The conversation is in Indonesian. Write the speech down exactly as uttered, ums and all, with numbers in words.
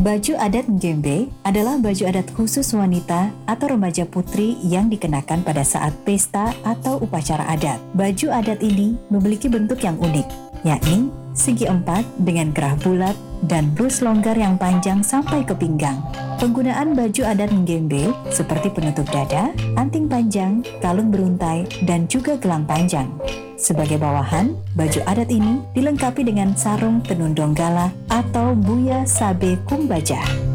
Baju adat Ngembe adalah baju adat khusus wanita atau remaja putri yang dikenakan pada saat pesta atau upacara adat. Baju adat ini memiliki bentuk yang unik, yakni segi empat dengan kerah bulat dan blus longgar yang panjang sampai ke pinggang. Penggunaan baju adat Ngembe seperti penutup dada, anting panjang, kalung beruntai, dan juga gelang panjang. Sebagai bawahan, baju adat ini dilengkapi dengan sarung tenun donggala atau buya sabe kumbaja.